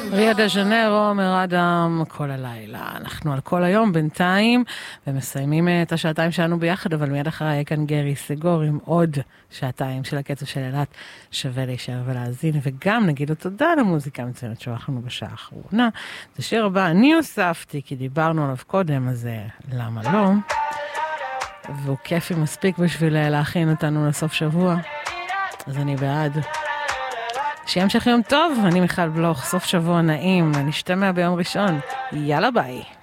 ריו דה ז'נרו, אומר אדם, כל הלילה. אנחנו על כל היום בינתיים, ומסיימים את השעתיים שלנו ביחד, אבל מיד אחריי כאן גרי סגור עם עוד שעתיים של הקצב של אלת. שווה להישאר ולהזין, וגם נגיד לו תודה למוזיקה מצוינת שלחנו בשעה האחרונה. זה שיר הבא, אני הוספתי, כי דיברנו עליו קודם, אז למה לא? והוא כיפי מספיק בשביל להכין אותנו לסוף שבוע, אז אני בעד. שימשך יום טוב, אני מיכל בלוך, סוף שבוע נעים, נשתמע ביום ראשון, יאללה ביי.